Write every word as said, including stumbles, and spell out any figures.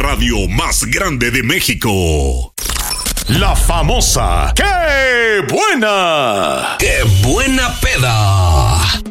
radio más grande de México. La famosa ¡Qué buena! ¡Qué buena peda!